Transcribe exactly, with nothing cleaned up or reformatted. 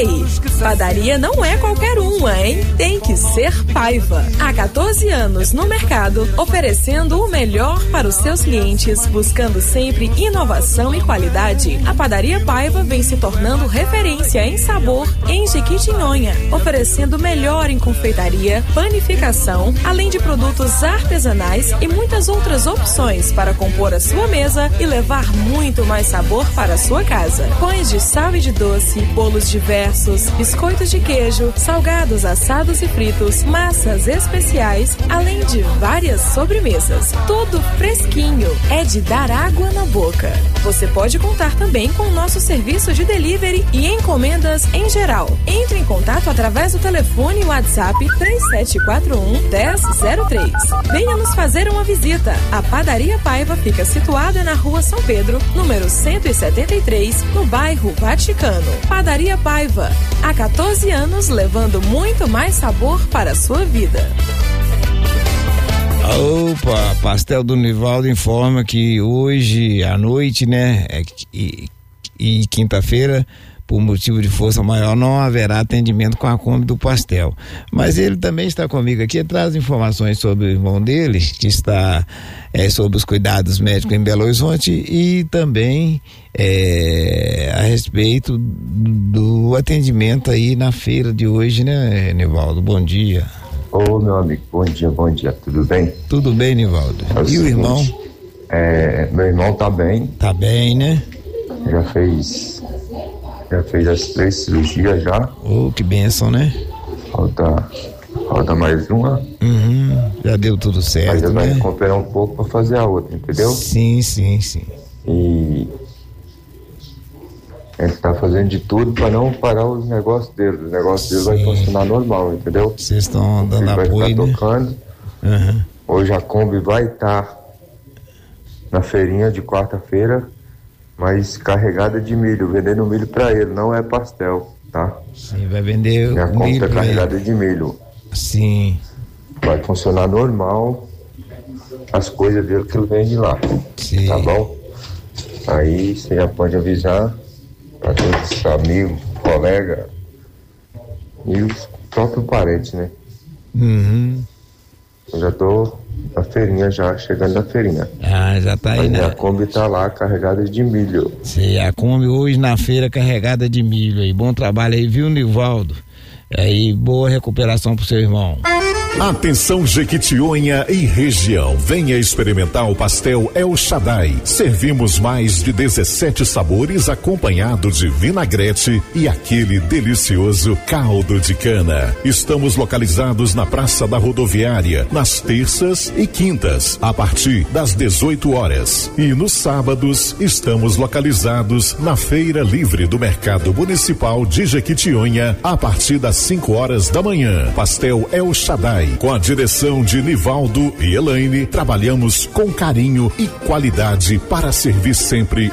Ei, padaria não é qualquer uma, hein? Tem que ser Paiva. Há quatorze anos no mercado, oferecendo o melhor para os seus clientes, buscando sempre inovação e qualidade. A Padaria Paiva vem se tornando referência em sabor em Jequitinhonha, oferecendo o melhor em confeitaria, panificação, além de produtos artesanais e muitas outras opções para compor a sua mesa e levar muito mais sabor para a sua casa. Pães de sal e de doce, bolos diversos, biscoitos de queijo, salgados assados e fritos, massas especiais, além de várias sobremesas. Tudo fresquinho, é de dar água na boca. Você pode contar também com o nosso serviço de delivery e encomendas em geral. Entre em contato através do telefone WhatsApp três sete quatro um, um zero zero três. Venha nos fazer uma visita. A Padaria Paiva fica situada na Rua São Pedro, número cento e setenta e três, no bairro Vaticano. Padaria Paiva, há quatorze anos levando muito mais sabor para a sua vida. Opa, Pastel do Nivaldo informa que hoje à noite, né, e, e quinta-feira, por motivo de força maior, não haverá atendimento com a Kombi do Pastel. Mas ele também está comigo aqui, traz informações sobre o irmão dele, que está é, sob os cuidados médicos em Belo Horizonte, e também é, a respeito do atendimento aí na feira de hoje, né, Nivaldo? Bom dia. Ô, meu amigo, bom dia, bom dia, tudo bem? Tudo bem, Nivaldo. É o e seguinte, o irmão? É, meu irmão tá bem. Tá bem, né? Já fez, já fez as três cirurgias já. Oh, que bênção, né? Falta, falta mais uma. Uhum, já deu tudo certo, Mas ele vai né? recuperar um pouco pra fazer a outra, entendeu? Sim, sim, sim. E a gente tá fazendo de tudo pra não parar os negócios dele. Os negócios dele vai funcionar normal, entendeu? Vocês estão dando ele apoio, vai estar né? tocando. Uhum. Hoje a Kombi vai estar na feirinha de quarta-feira, mas carregada de milho, vendendo milho pra ele, não é pastel, tá? Sim, vai vender e a Kombi milho tá carregada de milho. Sim. Vai funcionar normal as coisas dele que ele vende lá. Sim. Tá bom? Aí você já pode avisar para todos os amigos, colegas e os próprios parentes, né? Uhum. Eu já tô na feirinha já, chegando na feirinha. Ah, já tá aí, né? né? A Kombi tá lá carregada de milho. Sim, a Kombi hoje na feira carregada de milho aí. Bom trabalho aí, viu, Nivaldo? Aí, boa recuperação pro seu irmão. Atenção Jequitinhonha e região, venha experimentar o pastel El Shaddai. Servimos mais de dezessete sabores acompanhado de vinagrete e aquele delicioso caldo de cana. Estamos localizados na Praça da Rodoviária, nas terças e quintas, a partir das dezoito horas. E nos sábados estamos localizados na Feira Livre do Mercado Municipal de Jequitinhonha, a partir das cinco horas da manhã. Pastel El Shaddai, com a direção de Nivaldo e Elaine, trabalhamos com carinho e qualidade para servir sempre